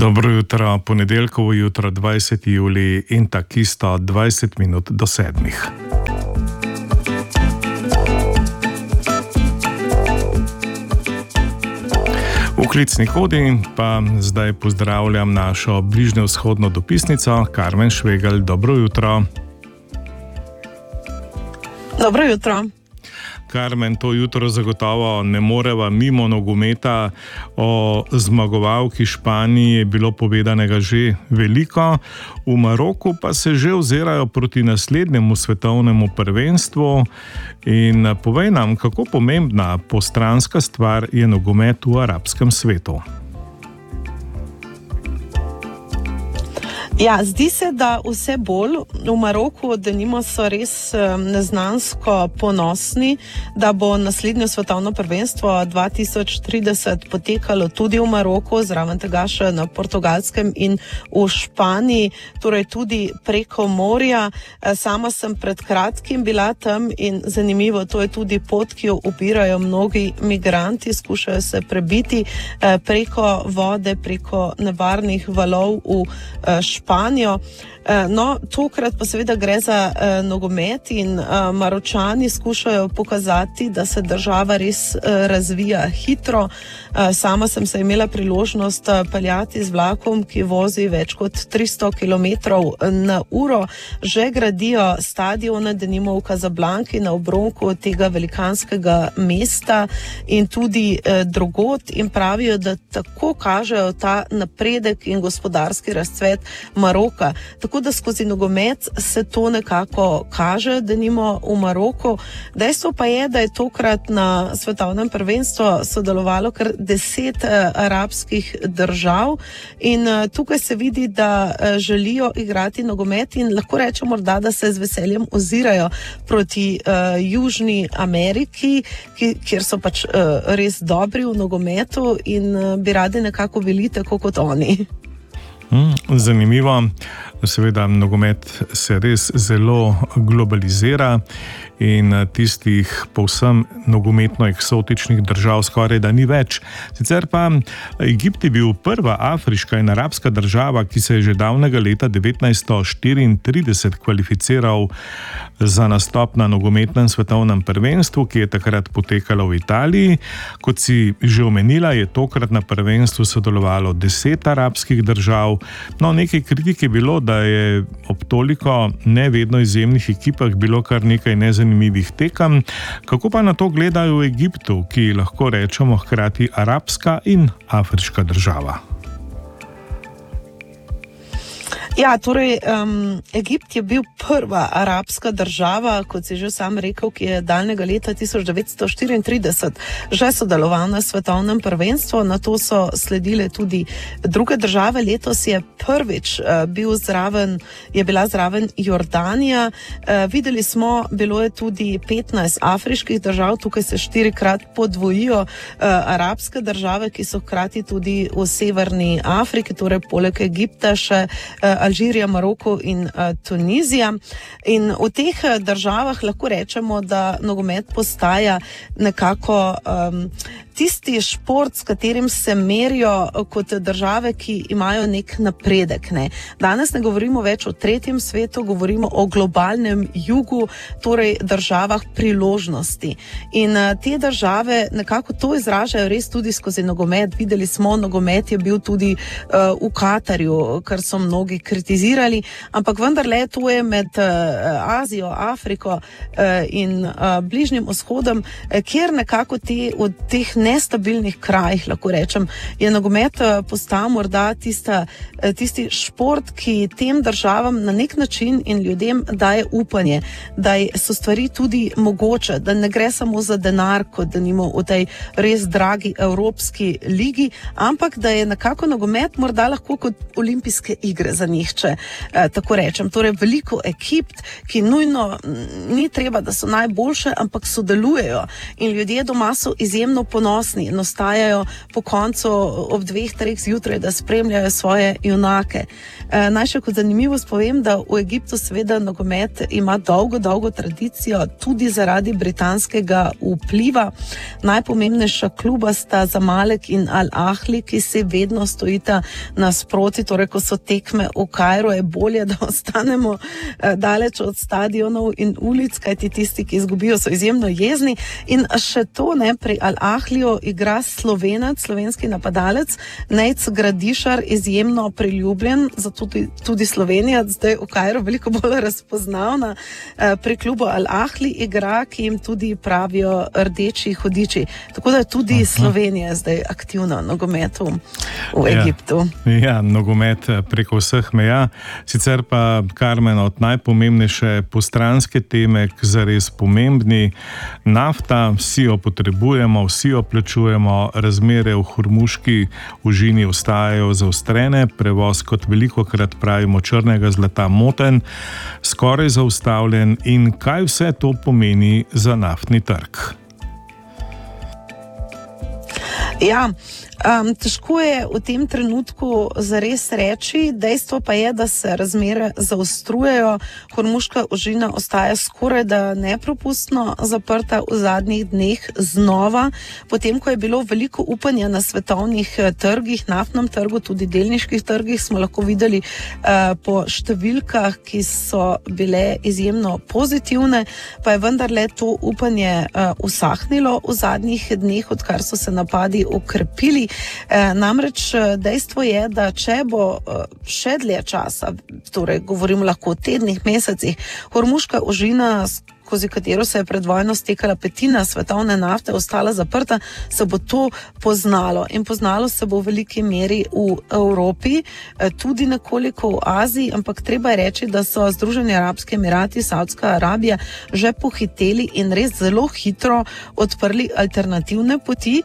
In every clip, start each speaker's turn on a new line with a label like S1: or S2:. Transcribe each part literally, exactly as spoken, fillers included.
S1: Dobro jutro, ponedeljkovo jutro, dvajseti julij in takisto dvajset minut do sedmih. V klicni kodi pa zdaj pozdravljam našo bližnjevzhodno dopisnico Karmen Švegelj. Dobro jutro.
S2: Dobro jutro.
S1: Karmen, to jutro zagotovo ne moreva mimo nogometa. O zmagovalki Španiji je bilo povedanega že veliko. V Maroku pa se že ozirajo proti naslednjemu svetovnemu prvenstvu. In povej nam, kako pomembna postranska stvar je nogomet v arabskem svetu.
S2: Ja, zdi se, da vse bolj v Maroku, denimo, so res neznansko ponosni, da bo naslednje svetovno prvenstvo dva tisoč trideset potekalo tudi v Maroku, zraven tega še na Portugalskem in v Španiji, torej tudi preko morja. Sama sem pred kratkim bila tam in zanimivo, to je tudi pot, ki jo ubirajo mnogi migranti, skušajo se prebiti preko vode, preko nevarnih valov v Španiji. Španijo. No, tokrat pa seveda gre za uh, nogomet in uh, Maročani skušajo pokazati, da se država res uh, razvija hitro. Uh, sama sem se imela priložnost uh, peljati z vlakom, ki vozi več kot tristo kilometrov na uro. Že gradijo stadione, denimo v Kazablanki, na obronku tega velikanskega mesta in tudi uh, drugod, in pravijo, da tako kažejo ta napredek in gospodarski razcvet Maroka. Tako da skozi nogomet se to nekako kaže, denimo v Maroku. Dejstvo pa je, da je tokrat na svetovnem prvenstvu sodelovalo kar deset uh, arabskih držav in uh, tukaj se vidi, da uh, želijo igrati nogomet in lahko rečemo morda, da se z veseljem ozirajo proti uh, Južni Ameriki, ki, kjer so pač uh, res dobri v nogometu in uh, bi radi nekako bili tako kot oni.
S1: Zanimivo. Seveda, nogomet se res zelo globalizira in tistih povsem nogometno eksotičnih držav skoraj da ni več. Sicer pa Egipt je bil prva afriška in arabska država, ki se je že davnega leta devetnajststo štiriintrideset kvalificiral za nastop na nogometnem svetovnem prvenstvu, ki je takrat potekalo v Italiji. Kot si že omenila, je tokrat na prvenstvu sodelovalo deset arabskih držav. No, nekaj kritik je bilo, da je ob toliko nevedno izjemnih ekipah bilo kar nekaj nezanimivih tekem. Kako pa na to gledajo v Egiptu, ki lahko rečemo hkrati arabska in afriška država?
S2: Ja, torej, um, Egipt je bil prva arabska država, kot si že sam rekel, ki je daljnega leta tisoč devetsto štiriintrideset že sodelovala na svetovnem prvenstvu, na to so sledile tudi druge države. Letos je prvič uh, bil zraven, je bila zraven Jordanija. Uh, videli smo, bilo je tudi petnajst afriških držav, tukaj se štirikrat podvojijo uh, arabske države, ki so hkrati tudi v severni Afriki, torej poleg Egipta še uh, Alžirija, Maroko in uh, Tunizija. In v teh državah lahko rečemo, da nogomet postaja nekako um, tisti šport, s katerim se merijo kot države, ki imajo nek napredek. Ne. Danes ne govorimo več o tretjem svetu, govorimo o globalnem jugu, torej državah priložnosti. In uh, te države nekako to izražajo res tudi skozi nogomet. Videli smo, nogomet je bil tudi uh, v Katarju, kar so mnogi kritizirali, ampak vendarle to je med uh, Azijo, Afriko uh, in uh, Bližnjim vzhodom, uh, kjer nekako te, v teh nestabilnih krajih, lahko rečem, je nogomet uh, postal morda tista, uh, tisti šport, ki tem državam na nek način in ljudem daje upanje, da so stvari tudi mogoče, da ne gre samo za denar, kot denimo v tej res dragi Evropski ligi, ampak da je nekako nogomet morda lahko kot olimpijske igre za njih, če eh, tako rečem. Torej veliko ekip, ki nujno ni treba, da so najboljše, ampak sodelujejo in ljudje doma so izjemno ponosni ponosni in ostajajo po koncu ob dveh, treh zjutraj, da spremljajo svoje junake. E, naj še kot zanimivost povem, da v Egiptu seveda nogomet ima dolgo, dolgo tradicijo, tudi zaradi britanskega vpliva. Najpomembnejša kluba sta Zamalek in Al Ahli, ki se vedno stojita nasproti, torej ko so tekme v Kairu, je bolje, da ostanemo eh, daleč od stadionov in ulic, kajti tisti, ki izgubijo, so izjemno jezni. In še to, ne, pri Al Ahliju igra Slovenec, slovenski napadalec, Nejc Gradišar, izjemno priljubljen, zato tudi, tudi Slovenija zdaj v Kairu veliko bolj razpoznavna. Eh, pri klubu Al Ahli igra, ki jim tudi pravijo rdeči hudiči. Tako da je tudi Aha. Slovenija zdaj aktivna v nogometu v Egiptu.
S1: Ja, ja, nogomet preko vseh meja. Sicer pa, Karmen, od najpomembnejše postranske teme k zares pomembni. Nafta, vsi jo potrebujemo, vsi jo plačujemo, razmere v Hormuški ožini ostajajo zaostrene, prevoz, kot velikokrat pravimo, črnega zlata moten, skoraj zaustavljen. In kaj vse to pomeni za naftni trg?
S2: Ja, um, težko je v tem trenutku zares reči, dejstvo pa je, da se razmere zaostrujejo. Hormuška ožina ostaja skoraj da nepropustno zaprta v zadnjih dneh znova, potem ko je bilo veliko upanja na svetovnih trgih, naftnem trgu, tudi delniških trgih, smo lahko videli uh, po številkah, ki so bile izjemno pozitivne, pa je vendarle to upanje uh, usahnilo v zadnjih dneh, odkar so se napadi ukrepili. E, namreč dejstvo je, da če bo še dlje časa, torej govorimo lahko o tednih, mesecih, Hormuška ožina, skozi katero se je pred vojno stekala petina svetovne nafte, ostala zaprta, se bo to poznalo. In poznalo se bo v veliki meri v Evropi, tudi nekoliko v Aziji, ampak treba je reči, da so Združeni arabski emirati, Saudska Arabija že pohiteli in res zelo hitro odprli alternativne poti.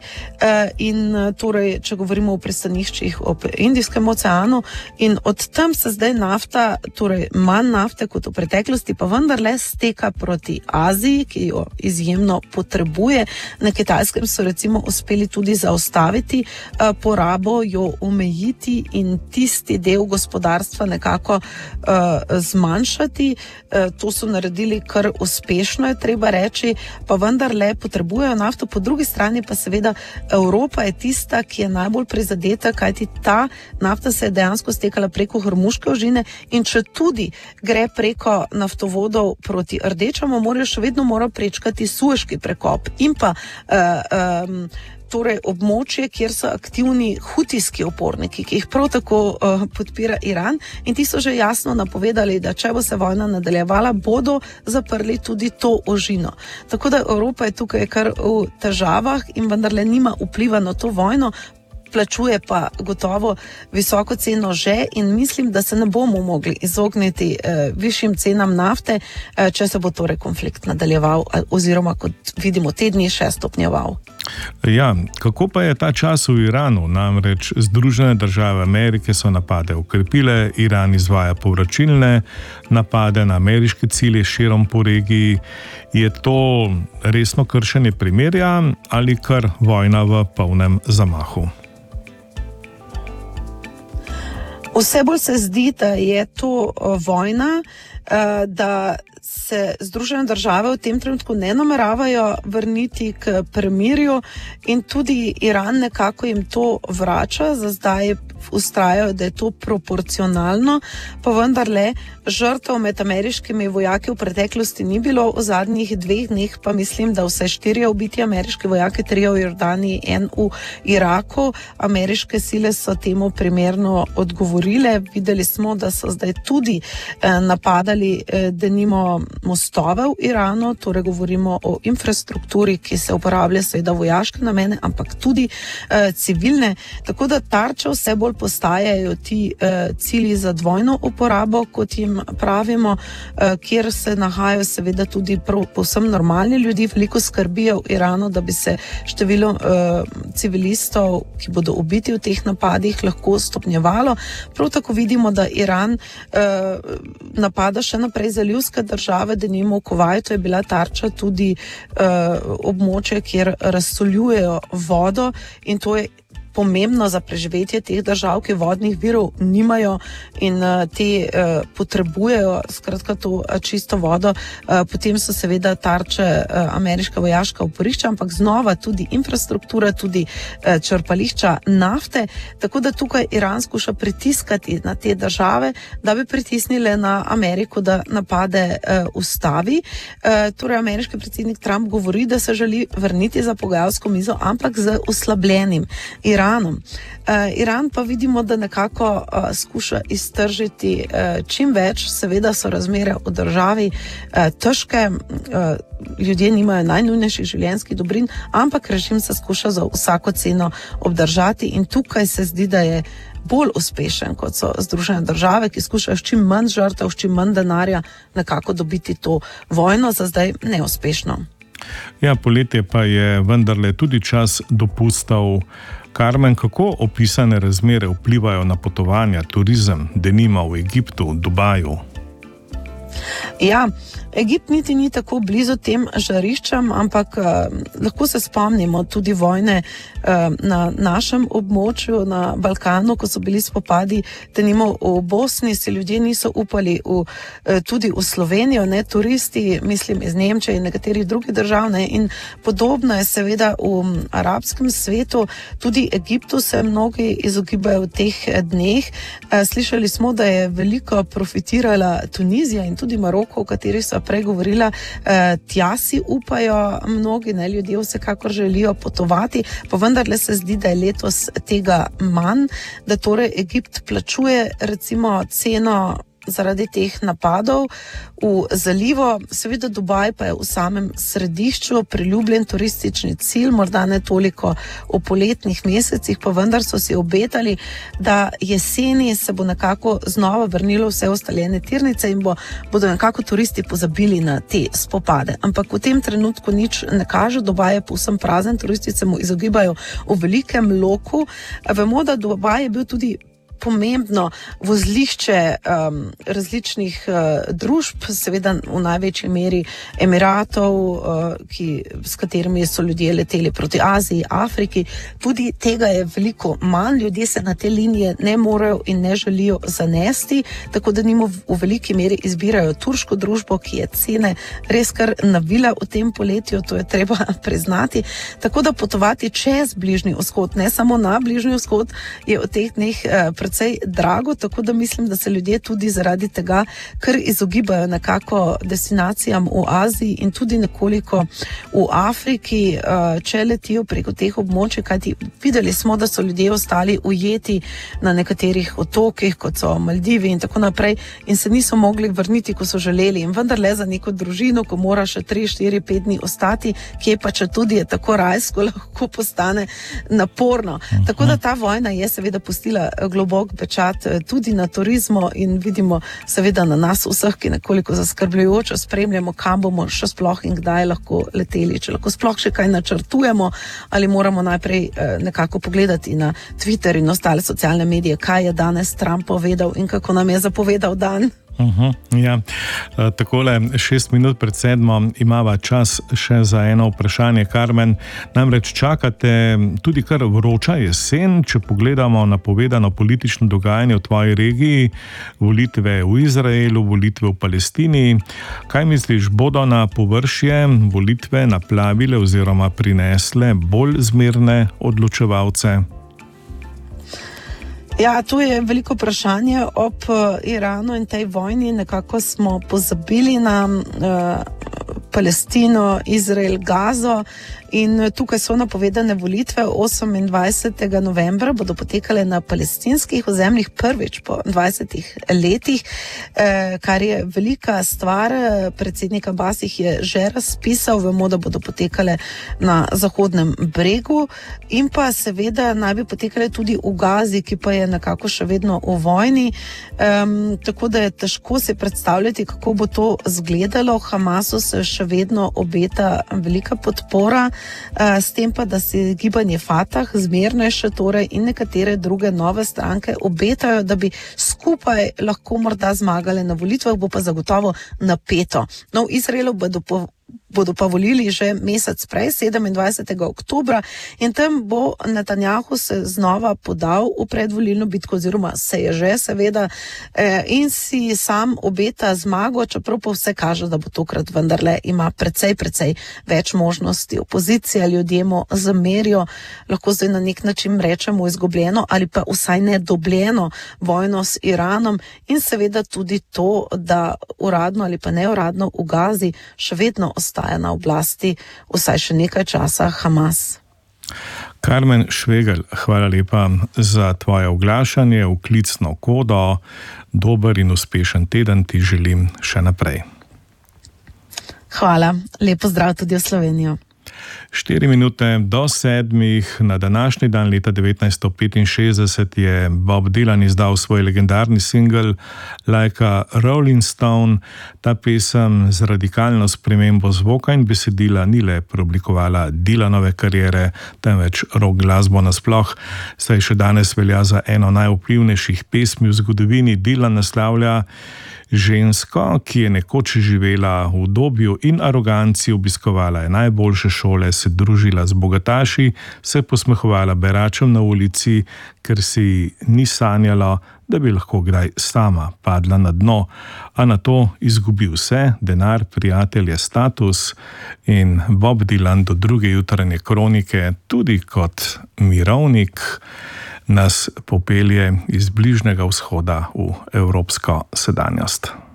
S2: In torej, če govorimo o pristaniščih ob Indijskem oceanu, in od tam se zdaj nafta, torej manj nafte kot v preteklosti, pa vendarle steka proti Aziji, ki jo izjemno potrebuje. Na Kitajskem so recimo uspeli tudi zaustaviti uh, porabo, jo omejiti in tisti del gospodarstva nekako uh, zmanjšati. Uh, to so naredili kar uspešno, je treba reči, pa vendarle potrebujejo nafto. Po drugi strani pa seveda Evropa je tista, ki je najbolj prizadeta, kajti ta nafta se je dejansko stekala preko Hormuške ožine in če tudi gre preko naftovodov proti Rdečemu morju, še vedno mora prečkati Sueški prekop in pa uh, um, torej območje, kjer so aktivni hutijski uporniki, ki jih prav tako uh, podpira Iran, in ti so že jasno napovedali, da če bo se vojna nadaljevala, bodo zaprli tudi to ožino. Tako da Evropa je tukaj kar v težavah in vendarle nima vpliva na to vojno, plačuje pa gotovo visoko ceno že in mislim, da se ne bomo mogli izogniti eh, višjim cenam nafte, eh, če se bo torej konflikt nadaljeval oziroma, kot vidimo, te dni še stopnjeval.
S1: Ja, kako pa je ta čas v Iranu? Namreč Združene države Amerike so napade ukrepile, Iran izvaja povračilne napade na ameriške cilje širom po regiji. Je to resno kršenje primerja ali kar vojna v polnem zamahu?
S2: Vse bolj se zdi, da je to vojna, da se Združene države v tem trenutku ne nameravajo vrniti k premirju in tudi Iran nekako jim to vrača, za zdaj ustrajajo, da je to proporcionalno, pa vendarle žrtev med ameriškimi vojaki v preteklosti ni bilo, v zadnjih dveh dneh pa mislim, da vse štirje ubiti ameriški vojaki, trije v Jordaniji, en v Iraku. Ameriške sile so temu primerno odgovorile. Videli smo, da so zdaj tudi eh, napadali eh, denimo mostove v Iranu, torej govorimo o infrastrukturi, ki se uporablja seveda vojaške namene, ampak tudi eh, civilne, tako da tarče vse bolj postajajo ti eh, cilji za dvojno uporabo, kot jim pravimo, eh, kjer se nahajajo seveda tudi prav, povsem normalni ljudi. Veliko skrbijo v Iranu, da bi se število eh, civilistov, ki bodo ubiti v teh napadih, lahko stopnjevalo. Prav tako vidimo, da Iran eh, napada še naprej zalivske države, države, denimo v Kuvajtu je bila tarča tudi uh, območje, kjer razsoljujejo vodo in to je pomembno za preživetje teh držav, ki vodnih virov nimajo in uh, te uh, potrebujejo skratka to uh, čisto vodo. Uh, potem so seveda tarče uh, ameriška vojaška oporišča, ampak znova tudi infrastruktura, tudi uh, črpališča nafte, tako da tukaj Iran skuša pritiskati na te države, da bi pritisnile na Ameriko, da napade uh, ustavi. Uh, torej ameriški predsednik Trump govori, da se želi vrniti za pogajalsko mizo, ampak z oslabljenim Iranom. Uh, Iran pa vidimo, da nekako uh, skuša iztržiti uh, čim več, seveda so razmere v državi uh, težke, uh, ljudje nimajo najnujnejših življenjskih dobrin, ampak režim se skuša za vsako ceno obdržati in tukaj se zdi, da je bolj uspešen, kot so Združene države, ki skušajo s čim manj žrtev, s čim manj denarja nekako dobiti to vojno, za zdaj neuspešno.
S1: Ja, poletje pa je vendarle tudi čas dopustov. Karmen, kako opisane razmere vplivajo na potovanja, turizem, denimo v Egiptu, Dubaju?
S2: Ja, Egipt niti ni tako blizu tem žariščem, ampak uh, lahko se spomnimo tudi vojne uh, na našem območju, na Balkanu, ko so bili spopadi, denimo v Bosni, se ljudje niso upali v, uh, tudi v Slovenijo, ne, turisti, mislim iz Nemčije in nekaterih drugih držav, ne, in podobno je seveda v arabskem svetu, tudi Egiptu se mnogi izogibajo v teh dneh. Uh, slišali smo, da je veliko profitirala Tunizija in tudi Maroko, o kateri so prej govorila, eh, tja si upajo mnogi, ne, ljudje vsekakor želijo potovati, pa vendarle se zdi, da je letos tega manj, da torej Egipt plačuje recimo ceno zaradi teh napadov v zalivu. Seveda Dubaj pa je v samem središču, priljubljen turistični cilj, morda ne toliko v poletnih mesecih, pa vendar so si obetali, da jeseni se bo nekako znova vrnilo vse ustaljene tirnice in bo, bodo nekako turisti pozabili na te spopade. Ampak v tem trenutku nič ne kaže, Dubaj je povsem prazen, turisti se mu izogibajo v velikem loku. Vemo, da Dubaj je bil tudi pomembno vozlišče um, različnih uh, družb, seveda v največji meri Emiratov, uh, ki, s katerimi so ljudje leteli proti Aziji, Afriki. Tudi tega je veliko manj, ljudje se na te linije ne morejo in ne želijo zanesti, tako da njim v veliki meri izbirajo turško družbo, ki je cene res kar navila v tem poletju, to je treba priznati. Tako da potovati čez Bližnji vzhod, ne samo na Bližnji vzhod, je v teh dneh uh, precej drago, tako da mislim, da se ljudje tudi zaradi tega kar izogibajo nekako destinacijam v Aziji in tudi nekoliko v Afriki, če letijo preko teh območij, kajti videli smo, da so ljudje ostali ujeti na nekaterih otokih, kot so Maldivi in tako naprej, in se niso mogli vrniti, ko so želeli. In vendar le za neko družino, ko mora še tri, štiri, pet dni ostati, kje pa če tudi je tako rajsko, lahko postane naporno. Tako da ta vojna je seveda pustila globoko pečat tudi na turizmu in vidimo seveda na nas vseh, ki nekoliko zaskrbljujoče spremljamo, kam bomo še sploh in kdaj lahko leteli, če lahko sploh še kaj načrtujemo ali moramo najprej nekako pogledati na Twitter in ostale socialne medije, kaj je danes Trump povedal in kako nam je zapovedal dan.
S1: Uhum, ja. Takole, šest minut pred sedmo imava čas še za eno vprašanje, Karmen. Namreč čakate tudi kar vroča jesen, če pogledamo napovedano politično dogajanje v tvoji regiji, volitve v Izraelu, volitve v Palestini. Kaj misliš, bodo na površje volitve naplavile oziroma prinesle bolj zmerne odločevalce?
S2: Ja, to je veliko vprašanje ob uh, Iranu in tej vojni. Nekako smo pozabili na uh, Palestino, Izrael, Gazo in tukaj so napovedane volitve osemindvajsetega novembra, bodo potekale na palestinskih ozemljih prvič po dvajsetih letih, eh, kar je velika stvar. Predsednik Abbas jih je že razpisal, vemo, da bodo potekale na Zahodnem bregu in pa seveda naj bi potekale tudi v Gazi, ki pa je nekako še vedno v vojni, um, tako da je težko si predstavljati, kako bo to izgledalo. Hamasu se še vedno obeta velika podpora. s tem pa, da si gibanje Fatah, zmernejše torej, in nekatere druge nove stranke obetajo, da bi skupaj lahko morda zmagali na volitvah, bo pa zagotovo napeto. No, v Izraelu bodo po bodo pa volili že mesec prej, sedemindvajsetega oktobra, in tam bo Netanjahu se znova podal v predvolilno bitko, oziroma se je že seveda, eh, in si sam obeta zmago, čeprav pa vse kaže, da bo tokrat vendarle ima precej, precej več možnosti. Opozicija, ljudje mu zamerijo, lahko zdaj na nek način rečemo izgubljeno ali pa vsaj nedobljeno vojno s Iranom, in seveda tudi to, da uradno ali pa neuradno v Gazi še vedno ostaja na oblasti vsaj še nekaj časa Hamas.
S1: Karmen Švegelj, hvala lepa za tvoje oglašanje v klicno kodo. Dober in uspešen teden ti želim še naprej.
S2: Hvala, lepo zdrav tudi v Slovenijo.
S1: Štiri minute do sedmih na današnji dan leta devetnajststo petinšestdeset je Bob Dylan izdal svoj legendarni singel Like a Rolling Stone. Ta pesem z radikalno spremembo zvoka in besedila ni le preoblikovala Dylanove kariere, temveč rock glasbo nasploh, saj še danes velja za eno najvplivnejših pesmi v zgodovini. Dylan naslavlja žensko, ki je nekoč živela v udobju in aroganci, obiskovala je najboljše šole, se družila z bogataši, se posmehovala beračem na ulici, ker si ni sanjala, da bi lahko kdaj sama padla na dno, a na to izgubi vse, denar, prijatelje, status, in Bob Dylan do druge jutranje kronike tudi kot mirovnik nas popelje iz Bližnjega vzhoda v evropsko sedanjost.